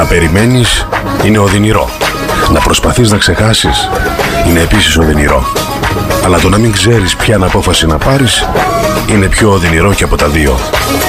Να περιμένεις είναι οδυνηρό. Να προσπαθείς να ξεχάσεις είναι επίσης οδυνηρό. Αλλά το να μην ξέρεις ποια απόφαση να πάρεις είναι πιο οδυνηρό και από τα δύο.